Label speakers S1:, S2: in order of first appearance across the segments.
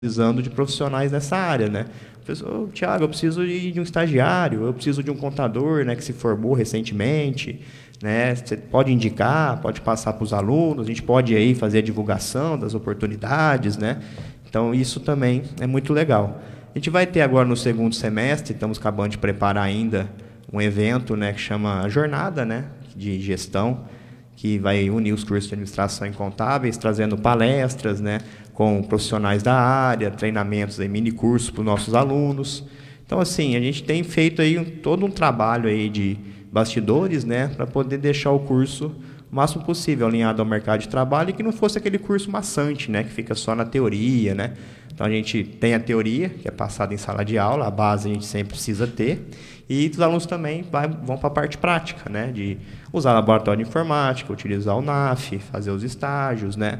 S1: precisando de profissionais nessa área, né? Ô, Tiago, eu preciso de um estagiário, eu preciso de um contador, né, que se formou recentemente, né? Você pode indicar, pode passar para os alunos, a gente pode aí fazer a divulgação das oportunidades, né? Então, isso também é muito legal. A gente vai ter agora no segundo semestre, estamos acabando de preparar ainda um evento, né, que chama Jornada, né, de Gestão, que vai unir os cursos de administração e contábeis, trazendo palestras, né, com profissionais da área, treinamentos, mini cursos para os nossos alunos. Então, assim, a gente tem feito aí todo um trabalho aí de bastidores, né, para poder deixar o curso o máximo possível alinhado ao mercado de trabalho e que não fosse aquele curso maçante, né, que fica só na teoria, né. Então, a gente tem a teoria, que é passada em sala de aula, a base a gente sempre precisa ter, e os alunos também vão para a parte prática, né, de usar laboratório de informática, utilizar o NAF, fazer os estágios, né.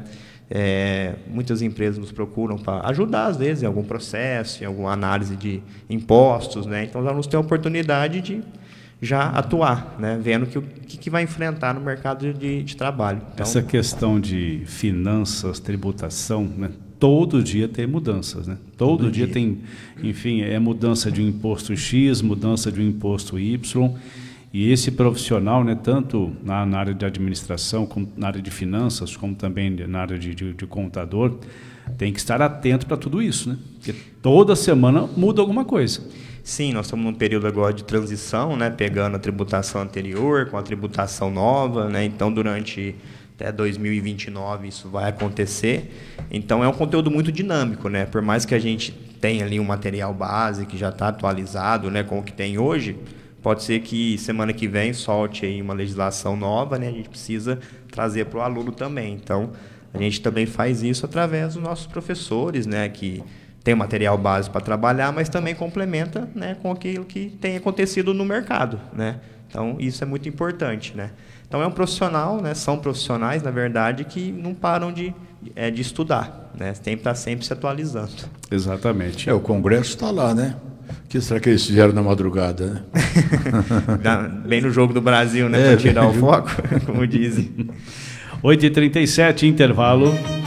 S1: Muitas empresas nos procuram para ajudar, às vezes, em algum processo, em alguma análise de impostos, né. Então, os alunos têm a oportunidade de já atuar, né, vendo o que vai enfrentar no mercado de trabalho. Então,
S2: essa questão de finanças, tributação, né, todo dia tem mudanças, né? Todo dia tem, enfim, mudança de um imposto X, mudança de um imposto Y, e esse profissional, né, tanto na área de administração, como na área de finanças, como também na área de contador, tem que estar atento para tudo isso, né? Porque toda semana muda alguma coisa.
S1: Sim, nós estamos num período agora de transição, né, pegando a tributação anterior com a tributação nova, né, então durante até 2029 isso vai acontecer. Então é um conteúdo muito dinâmico, né, por mais que a gente tenha ali um material base que já está atualizado, né, com o que tem hoje, pode ser que semana que vem solte aí uma legislação nova, né, a gente precisa trazer para o aluno também. Então a gente também faz isso através dos nossos professores, né, que tem o material base para trabalhar, mas também complementa, né, com aquilo que tem acontecido no mercado, né? Então, isso é muito importante, né? Então, é um profissional, né, são profissionais, na verdade, que não param de estudar, né? Tem que estar sempre se atualizando.
S2: Exatamente.
S3: O Congresso está lá, né? O que será que eles fizeram na madrugada, né?
S1: Bem no jogo do Brasil, né, para tirar o foco, como dizem.
S2: 8h37, intervalo.